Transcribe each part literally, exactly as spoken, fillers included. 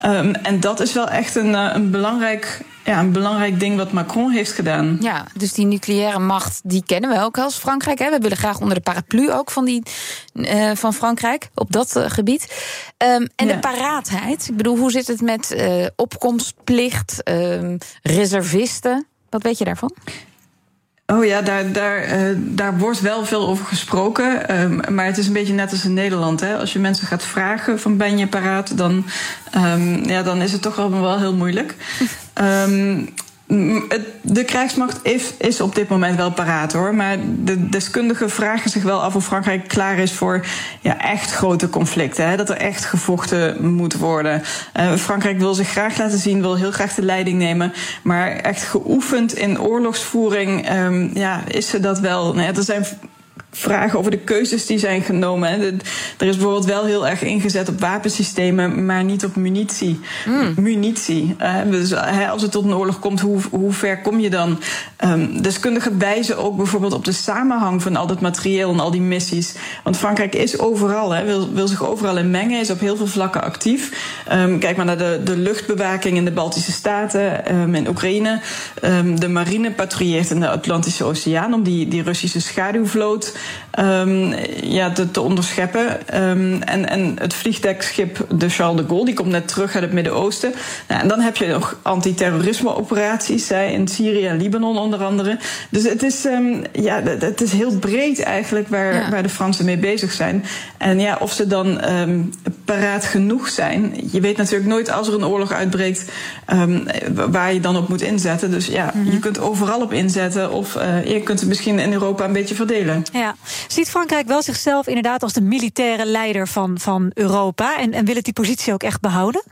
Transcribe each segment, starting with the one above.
Um, en dat is wel echt een, uh, een, belangrijk, ja, een belangrijk ding wat Macron heeft gedaan. Ja, dus die nucleaire macht, die kennen we ook als Frankrijk. Hè? We willen graag onder de paraplu ook van, die, uh, van Frankrijk op dat uh, gebied. Um, en ja. de paraatheid. Ik bedoel, hoe zit het met uh, opkomstplicht, uh, reservisten? Wat weet je daarvan? Oh ja, daar, daar, uh, daar wordt wel veel over gesproken. Um, maar het is een beetje net als in Nederland. Hè? Als je mensen gaat vragen van ben je paraat, dan, um, ja, dan is het toch allemaal wel heel moeilijk. Um, De krijgsmacht is, is op dit moment wel paraat, hoor. Maar de deskundigen vragen zich wel af of Frankrijk klaar is voor ja, echt grote conflicten. Hè? Dat er echt gevochten moet worden. Uh, Frankrijk wil zich graag laten zien, wil heel graag de leiding nemen. Maar echt geoefend in oorlogsvoering um, ja, is ze dat wel. Nou ja, er zijn vragen over de keuzes die zijn genomen. Hè. Er is bijvoorbeeld wel heel erg ingezet op wapensystemen, maar niet op munitie. Mm. Munitie. Uh, dus, hè, als het tot een oorlog komt, hoe, hoe ver kom je dan? Um, deskundigen wijzen ook bijvoorbeeld op de samenhang van al dat materieel en al die missies. Want Frankrijk is overal, hè, wil, wil zich overal in mengen, is op heel veel vlakken actief. Um, kijk maar naar de, de luchtbewaking in de Baltische Staten, um, in Oekraïne. Um, de marine patrouilleert in de Atlantische Oceaan om die, die Russische schaduwvloot Um, ja, te, te onderscheppen. Um, en, en het vliegdekschip de Charles de Gaulle, die komt net terug uit het Midden-Oosten. Nou, en dan heb je nog antiterrorisme-operaties hè, in Syrië en Libanon onder andere. Dus het is, um, ja, het is heel breed eigenlijk waar, ja. waar de Fransen mee bezig zijn. En ja, of ze dan um, paraat genoeg zijn. Je weet natuurlijk nooit als er een oorlog uitbreekt um, waar je dan op moet inzetten. Dus ja, mm-hmm. je kunt overal op inzetten of uh, je kunt het misschien in Europa een beetje verdelen. Ja. Ziet Frankrijk wel zichzelf inderdaad als de militaire leider van, van Europa? En, en wil het die positie ook echt behouden?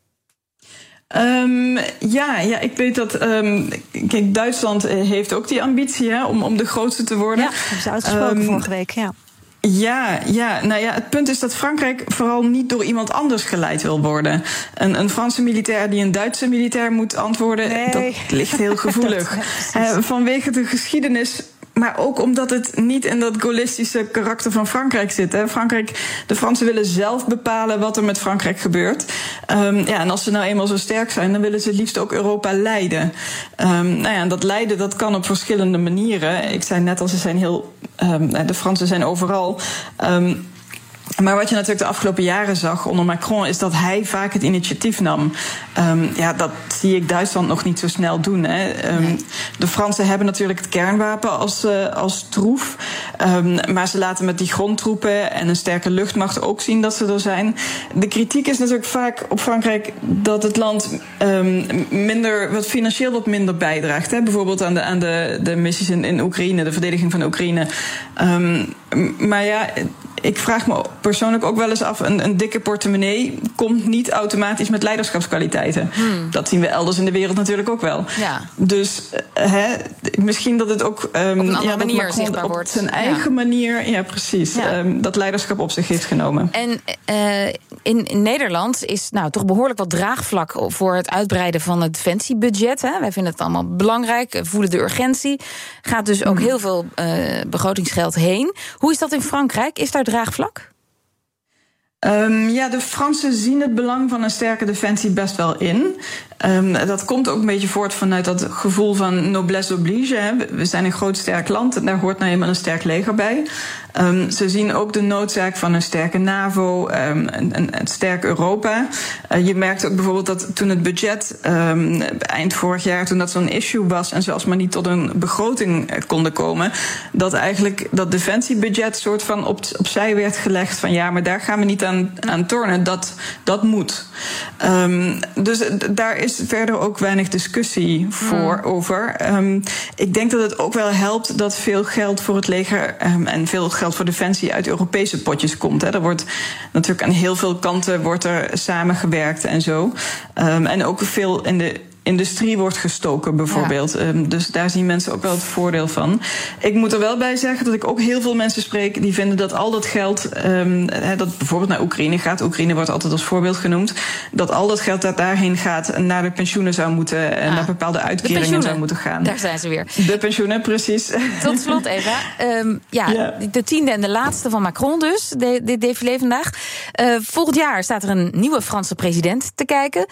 Um, ja, ja, ik weet dat. Um, kijk, Duitsland heeft ook die ambitie hè, om, om de grootste te worden. Ja, dat hebben ze uitgesproken um, vorige week, ja. Ja, ja, nou ja, het punt is dat Frankrijk vooral niet door iemand anders geleid wil worden. Een, een Franse militair die een Duitse militair moet antwoorden, nee. dat ligt heel gevoelig. uh, vanwege de geschiedenis. Maar ook omdat het niet in dat gaullistische karakter van Frankrijk zit. Hè. Frankrijk, de Fransen willen zelf bepalen wat er met Frankrijk gebeurt. Um, ja, en als ze nou eenmaal zo sterk zijn, dan willen ze het liefst ook Europa leiden. Um, nou ja, en dat leiden dat kan op verschillende manieren. Ik zei net al, ze zijn heel, um, de Fransen zijn overal. Um, Maar wat je natuurlijk de afgelopen jaren zag onder Macron is dat hij vaak het initiatief nam. Um, ja, dat zie ik Duitsland nog niet zo snel doen. Hè. Um, nee. De Fransen hebben natuurlijk het kernwapen als, uh, als troef. Um, maar ze laten met die grondtroepen en een sterke luchtmacht ook zien dat ze er zijn. De kritiek is natuurlijk vaak op Frankrijk dat het land um, minder, wat financieel wat minder bijdraagt. Hè. Bijvoorbeeld aan de, aan de, de missies in, in Oekraïne, de verdediging van Oekraïne. Um, maar ja, ik vraag me persoonlijk ook wel eens af, een, een dikke portemonnee komt niet automatisch met leiderschapskwaliteiten. Hmm. Dat zien we elders in de wereld natuurlijk ook wel. Ja. Dus hè, misschien dat het ook um, op een andere ja, manier Macron zichtbaar op wordt. zijn eigen ja. manier, ja precies, ja. Um, dat leiderschap op zich heeft genomen. En uh, in, in Nederland is nou toch behoorlijk wat draagvlak voor het uitbreiden van het defensiebudget. Hè. Wij vinden het allemaal belangrijk, voelen de urgentie. Gaat dus ook hmm. heel veel uh, begrotingsgeld heen. Hoe is dat in Frankrijk? Is daar draagvlak? Um, ja, de Fransen zien het belang van een sterke defensie best wel in. Um, dat komt ook een beetje voort vanuit dat gevoel van noblesse oblige. Hè. We zijn een groot sterk land en daar hoort nou eenmaal een sterk leger bij. Um, ze zien ook de noodzaak van een sterke NAVO, um, een, een, een sterk Europa. Uh, je merkt ook bijvoorbeeld dat toen het budget um, eind vorig jaar, toen dat zo'n issue was en zelfs maar niet tot een begroting konden komen, dat eigenlijk dat defensiebudget soort van op, opzij werd gelegd van ja, maar daar gaan we niet aan, aan tornen, dat, dat moet. Um, dus daar is verder ook weinig discussie voor mm. over. Um, ik denk dat het ook wel helpt dat veel geld voor het leger um, en veel geld voor defensie uit Europese potjes komt. Hè. Er wordt natuurlijk aan heel veel kanten wordt er samengewerkt en zo. Um, en ook veel in de industrie wordt gestoken, bijvoorbeeld. Ja. Um, dus daar zien mensen ook wel het voordeel van. Ik moet er wel bij zeggen dat ik ook heel veel mensen spreek die vinden dat al dat geld, um, dat bijvoorbeeld naar Oekraïne gaat, Oekraïne wordt altijd als voorbeeld genoemd, dat al dat geld dat daarheen gaat naar de pensioenen zou moeten, en ah, naar bepaalde uitkeringen zou moeten gaan. Daar zijn ze weer. De pensioenen, precies. Tot slot, Eva. Um, ja, ja, de tiende en de laatste van Macron dus, dit défilé vandaag. Uh, volgend jaar staat er een nieuwe Franse president te kijken.